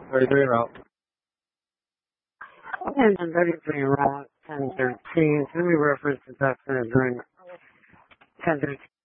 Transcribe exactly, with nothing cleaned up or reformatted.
thirty-three route. And then thirty-three route ten thirteen. Can we reference the text during ten thirteen?